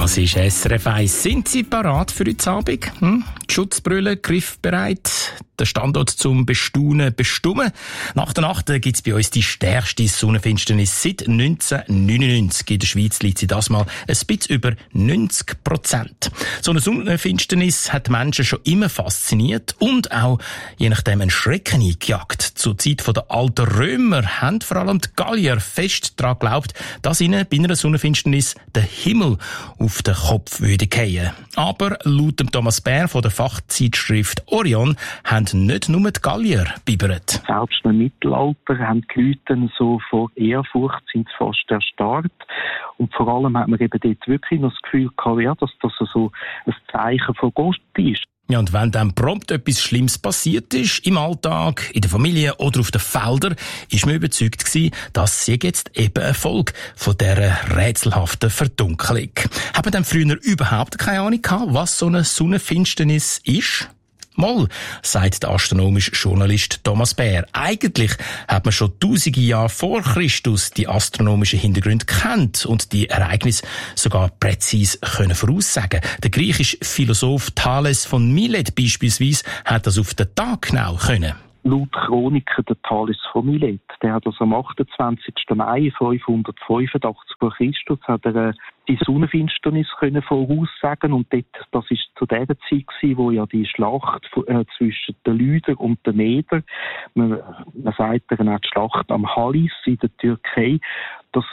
Das ist SRF 1. Sind Sie parat für heute Abend? Die Schutzbrille griffbereit? Der Standort zum Bestaunen bestimmen? Nach der Nacht gibt es bei uns die stärkste Sonnenfinsternis seit 1999. In der Schweiz liegt sie das mal ein bisschen über 90%. So eine Sonnenfinsternis hat Menschen schon immer fasziniert und auch je nachdem einen Schrecken eingejagt. Zur Zeit der alten Römer haben vor allem die Gallier fest daran geglaubt, dass ihnen bei einer Sonnenfinsternis der Himmel auf den Kopf würde fallen. Aber laut dem Thomas Bär von der Fachzeitschrift Orion haben nicht nur die Gallier bibbert. Selbst im Mittelalter haben die Leute so vor Ehrfurcht sind sie fast erstarrt. Und vor allem hat man eben dort wirklich noch das Gefühl gehabt, dass das so ein Zeichen von Gott ist. Ja, und wenn dann prompt etwas Schlimmes passiert ist, im Alltag, in der Familie oder auf den Feldern, ist man überzeugt gewesen, dass sie jetzt eben eine Folge von dieser rätselhaften Verdunkelung. Haben wir dann früher überhaupt keine Ahnung gehabt, was so eine Sonnenfinsternis ist? Mal, sagt der astronomische Journalist Thomas Bär. Eigentlich hat man schon tausende Jahre vor Christus die astronomischen Hintergründe kennt und die Ereignisse sogar präzise können voraussagen. Der griechische Philosoph Thales von Milet beispielsweise hat das auf den Tag genau können. Laut Chroniker der Thales von Milet, der hat am 28. Mai 585 vor Christus hat er die Sonnenfinsternis können voraussagen und dort, das ist zu der Zeit gewesen, wo ja die Schlacht zwischen den Lydern und den Medern, man sagt dann auch die Schlacht am Halis in der Türkei, dass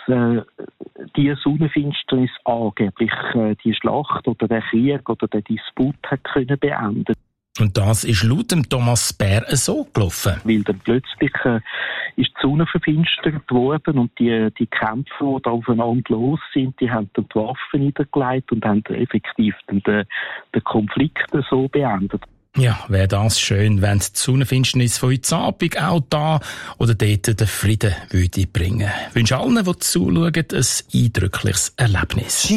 die Sonnenfinsternis angeblich die Schlacht oder der Krieg oder der Disput hat können beenden. Und das ist laut dem Thomas Bär so gelaufen. Weil dann plötzlich ist die Sonne verfinstert worden und die Kämpfer, die da aufeinander los sind, die haben dann die Waffen niedergelegt und haben effektiv dann den Konflikt so beendet. Ja, wäre das schön, wenn die Sonnenfinsternis von heute Abend auch da oder dort den Frieden würde bringen. Ich wünsche allen, die zuschauen, ein eindrückliches Erlebnis.